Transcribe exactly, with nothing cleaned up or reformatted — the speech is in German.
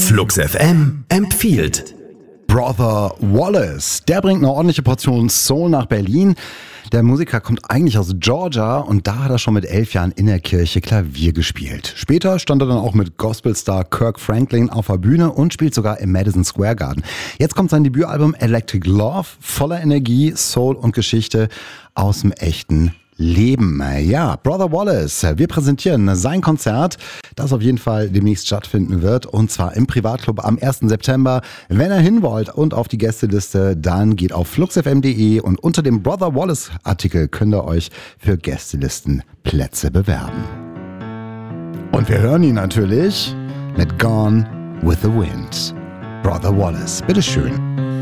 Flux F M empfiehlt. Brother Wallace, der bringt eine ordentliche Portion Soul nach Berlin. Der Musiker kommt eigentlich aus Georgia und da hat er schon mit elf Jahren in der Kirche Klavier gespielt. Später stand er dann auch mit Gospelstar Kirk Franklin auf der Bühne und spielt sogar im Madison Square Garden. Jetzt kommt sein Debütalbum Electric Love, voller Energie, Soul und Geschichte aus dem echten Leben. Ja, Brother Wallace, wir präsentieren sein Konzert, das auf jeden Fall demnächst stattfinden wird, und zwar im Privatclub am ersten September. Wenn ihr hin wollt und auf die Gästeliste, dann geht auf fluxfm punkt de und unter dem Brother Wallace Artikel könnt ihr euch für Gästelistenplätze bewerben. Und wir hören ihn natürlich mit Gone with the Wind. Brother Wallace, bitteschön.